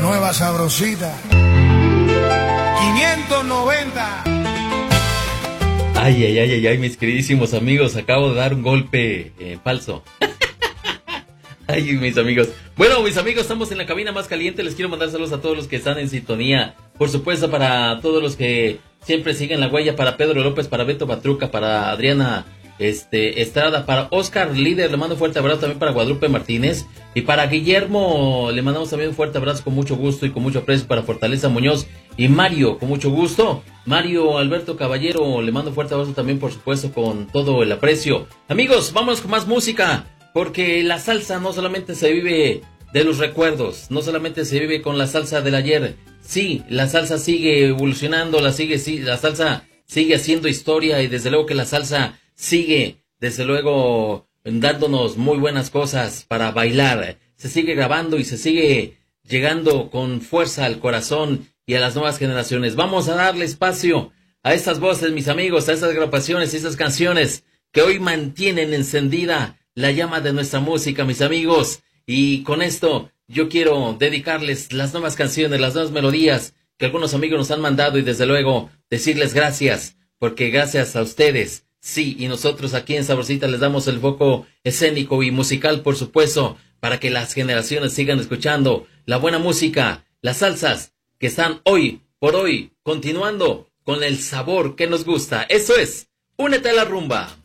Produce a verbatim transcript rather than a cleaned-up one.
nueva sabrosita. quinientos noventa. Ay, ay, ay, ay, ay, mis queridísimos amigos, acabo de dar un golpe eh, falso. Ay, mis amigos. Bueno, mis amigos, estamos en la cabina más caliente. Les quiero mandar saludos a todos los que están en sintonía. Por supuesto, para todos los que siempre siguen la huella, para Pedro López, para Beto Batruca, para Adriana este, Estrada, para Oscar Líder, le mando un fuerte abrazo, también para Guadalupe Martínez. Y para Guillermo, le mandamos también un fuerte abrazo con mucho gusto y con mucho aprecio para Fortaleza Muñoz. Y Mario, con mucho gusto. Mario Alberto Caballero, le mando un fuerte abrazo también, por supuesto, con todo el aprecio. Amigos, vámonos con más música. Porque la salsa no solamente se vive de los recuerdos, no solamente se vive con la salsa del ayer. Sí, la salsa sigue evolucionando, la, sigue, sí, la salsa sigue haciendo historia y desde luego que la salsa sigue, desde luego, dándonos muy buenas cosas para bailar. Se sigue grabando y se sigue llegando con fuerza al corazón y a las nuevas generaciones. Vamos a darle espacio a estas voces, mis amigos, a estas agrupaciones y estas canciones que hoy mantienen encendida la llama de nuestra música, mis amigos. Y con esto yo quiero dedicarles las nuevas canciones, las nuevas melodías que algunos amigos nos han mandado y desde luego decirles gracias, porque gracias a ustedes, sí, y nosotros aquí en Sabrosita les damos el foco escénico y musical, por supuesto, para que las generaciones sigan escuchando la buena música, las salsas que están hoy por hoy continuando con el sabor que nos gusta. Eso es, únete a la rumba.